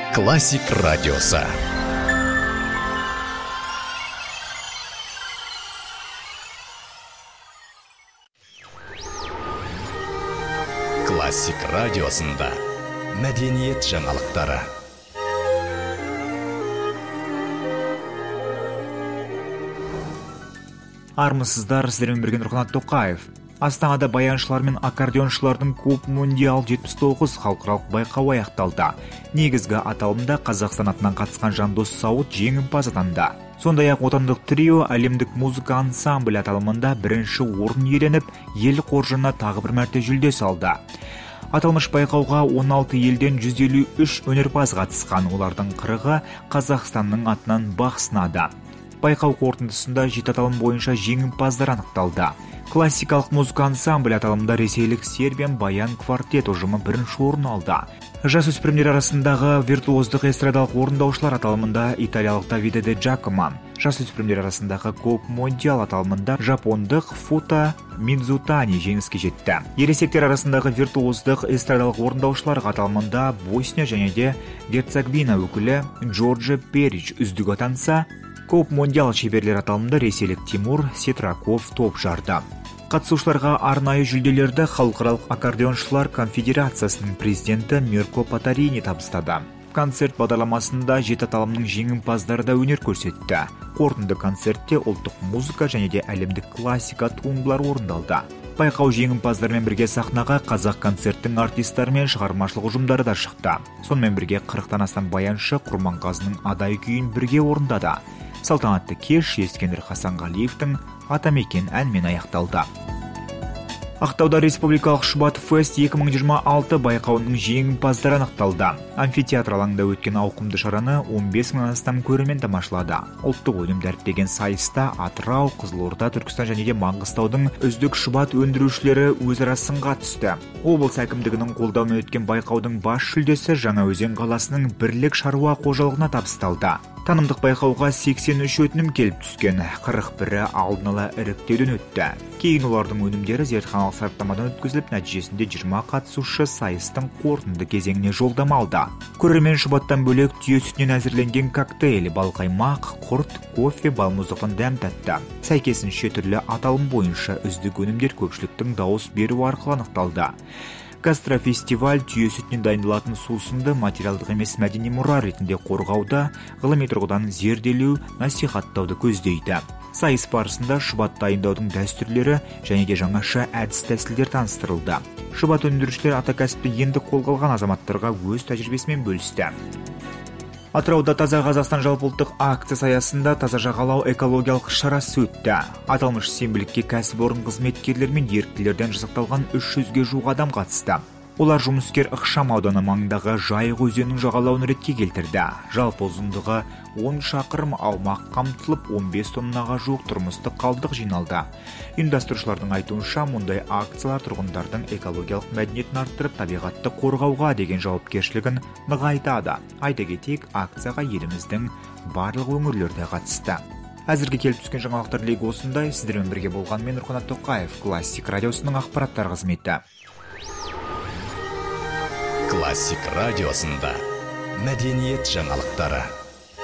Классик радиосы. Классик радиосында мәдениет жаңалықтары. Армысыздар, сіздермен бірге Нұрқанат Тоқаев. Астанада баяншылар мен аккордеоншылардың Коп Мундиал 79 халықаралық байқауы аяқталды. Негізгі аталымда Қазақстан атынан қатысқан Жандос Сауыт жеңімпаз атанды. Сондай-ақ отандық трио әлемдік музыка ансамбль аталымында бірінші орын иеленіп, ел қоржынына тағы бір мәрте жүлде салды. Аталмыш байқауға 16 елден 153 өнерпаз қатысқан, олардың 40-ы Қазақстанның атынан бақ сынады. Байқау қорытындысында 7 аталым бойынша жеңімпаздар анықталды. Классикалық музыка ансамбль аталымында ресейлік Сербиян баян квартет ұжымы бірінші орын алды. Жасөспірімдер арасындағы виртуоздық эстрадалық орындаушылар аталымында италиялық Давиде де Джакомо, жасөспірімдер арасындағы Коп Мундиал аталымында жапондық Фута Минзутани жеңіске жетті. Ересектер арасындағы виртуоздық эстрадалық орындаушылар аталымында Босния және де Герцеговина өкілі Джорджи Перич үздік атанса, Коп Мундиал шеберлер аталымында ресейлік Тимур Сетраков топ жарды. Қатысушыларға арнайы жүлделерді Халықаралық аккордеоншылар конфедерациясының президенті Мирко Патарини табыстады. Концерт бағдарламасында 7 аталымның жеңімпаздары да өнер көрсетті. Қорытынды концертте ұлттық музыка және де әлемдік классика туындылар орындалды. Байқау жеңімпаздармен бірге сахнаға қазақ концерттің артистері мен шығармашылық ұжымдары да шықты. Сонымен бірге 40-тан астам баяншы Құрманғазының Адай күйін бірге орындады. Салтанатты кеш Ескендір Хасанғалиевтің Атамекен әнмен аяқталды. Ақтауда республикалық Шұбат Фест 2026 байқауының жеңімпаздары анықталды. Амфитеатр алаңында өткен ауқымды шараны 15 мыңнан астам көрермен тамашалады. Ұлттық өнім дәріптеген сайыста Атырау, Қызылорда, Түркістан және де Маңғыстаудың үздік шұбат өндірушілері өзара сынға түсті. Облыс әкімдігінің қолдауымен өткен байқаудың бас жүлдесі Жаңаөзен қаласының Бірлік шаруа қожалығына табысталды. Танымдық байқауға 83 өтінім келіп түскен, 41-і алдын ала іріктеуден өтті. Кейін олардың өнімдері зертханалық сараптамадан өткізіліп, нәтижесінде 20 қатысушы сайыстың қорытынды кезеңіне жолдама алды. Көрермен шұбаттан бөлек түйе сүтінен әзірленген коктейль, балқаймақ, құрт, кофе, балмұздықтан дәм татты. Сәйкесінше түрлі аталым бойынша үздік өнімдер көпшіліктің дауыс беру арқылы анықталды. Гастрофестиваль түйе сүтінен дайындалатын сусынды материалдық емес мәдени мұра ретінде қорғауда, ғылыми тұрғыдан зерделеу, насихаттауды көздейді. Сайыс барысында шұбат дайындаудың дәстүрлері және де жаңаша әдіс-тәсілдер таныстырылды. Шұбат өндірушілер ата кәсіпті енді қолға алған азаматтарға өз тәжірибесімен бөлісті. Атырауда Таза Қазақстан жалпыұлттық акциясы аясында таза жағалау экологиялық шарасы өтті. Аталмыш сенбілікке кәсіпорын қызметкерлер мен еріктілерден жасақталған 300-ге жуық адам қатысты. Олар жұмыскер ықшам ауданы маңындағы Жайық өзенінің жағалауын ретке келтірді. Жалпы ұзындығы 10 шақырым аумақ қамтылып, 15 тоннаға жуық тұрмыстық қалдық жиналды. Ұйымдастырушылардың айтуынша, мұндай акциялар тұрғындардың экологиялық мәдениетін арттырып, табиғатты қорғауға деген жауапкершілігін нығайтады. Айта кетейік, акцияға еліміздің барлық өңірлері қатысты. Әзірге келіп түскен жаңалықтар легі осындай. Сіздермен бірге болған мен Нұрқанат Тоқаев, Классик радиосының ақпараттар қызметі. Классик радиосында мәдениет жаңалықтары.